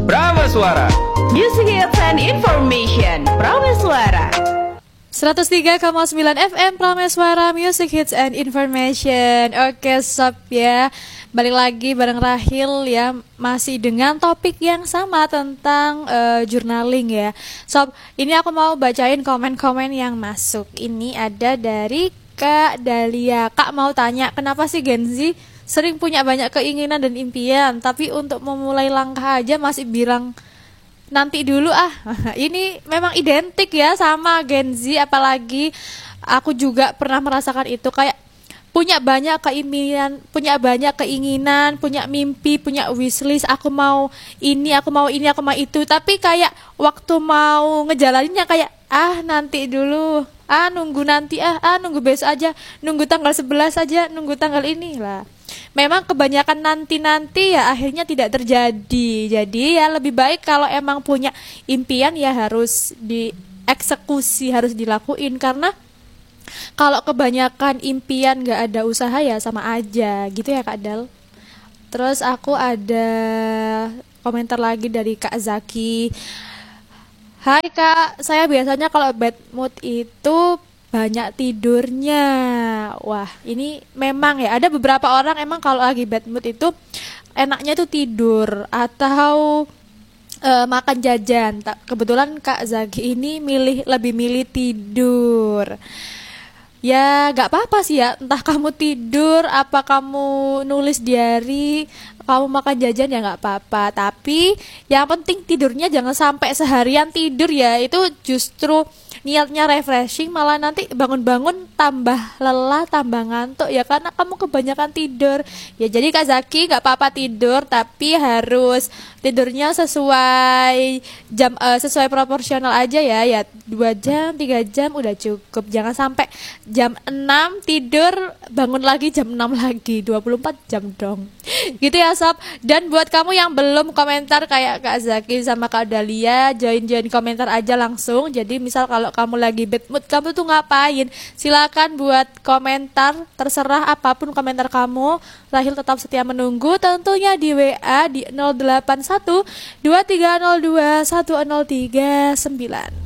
Prameswara. Music hits and information. Prameswara. 103,9 FM Prameswara, Music Hits and Information. Oke sob ya, balik lagi bareng Rahil ya, masih dengan topik yang sama tentang journaling ya. Sob, ini aku mau bacain komen-komen yang masuk. Ini ada dari Kak Dahlia. Kak mau tanya, kenapa sih Gen Z sering punya banyak keinginan dan impian, tapi untuk memulai langkah aja masih bilang nanti dulu ah. Ini memang identik ya sama Gen Z, apalagi aku juga pernah merasakan itu, kayak punya banyak keinginan, punya mimpi, punya wishlist, aku mau ini, aku mau ini, aku mau itu, tapi kayak waktu mau ngejalaninnya kayak nanti dulu, nunggu nanti, nunggu besok aja, nunggu tanggal 11 aja, nunggu tanggal ini lah. Memang kebanyakan nanti-nanti ya akhirnya tidak terjadi. Jadi ya lebih baik kalau emang punya impian ya harus dieksekusi, harus dilakuin. Karena kalau kebanyakan impian gak ada usaha ya sama aja gitu ya Kak Dal. Terus aku ada komentar lagi dari Kak Zaki. Hai Kak, saya biasanya kalau bad mood itu banyak tidurnya. Wah, ini memang ya, ada beberapa orang emang kalau lagi bad mood itu enaknya tuh tidur atau makan jajan. Kebetulan Kak Zaki ini lebih milih tidur. Ya gak apa-apa sih ya, entah kamu tidur, apa kamu nulis diary, kamu makan jajan ya gak apa-apa. Tapi yang penting tidurnya jangan sampai seharian tidur ya, itu justru niatnya refreshing, malah nanti bangun-bangun tambah lelah, tambah ngantuk ya karena kamu kebanyakan tidur. Ya jadi Kak Zaki gak apa-apa tidur, tapi harus tidurnya sesuai jam, sesuai proporsional aja ya 2 jam, 3 jam udah cukup. Jangan sampai jam 6 tidur, bangun lagi jam 6 lagi, 24 jam dong. Gitu ya sob. Dan buat kamu yang belum komentar kayak Kak Zaki sama Kak Dahlia, join komentar aja langsung. Jadi misal kalau kamu lagi bad mood, kamu tuh ngapain, silakan buat komentar, terserah apapun komentar kamu. Rahil tetap setia menunggu, tentunya di WA di 081 2302 1039.